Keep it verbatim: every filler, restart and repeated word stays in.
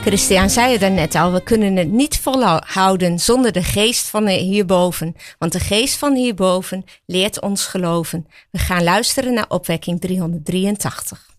Christian zei het daarnet al, we kunnen het niet volhouden zonder de geest van hierboven. Want de geest van hierboven leert ons geloven. We gaan luisteren naar opwekking driehonderddrieëntachtig.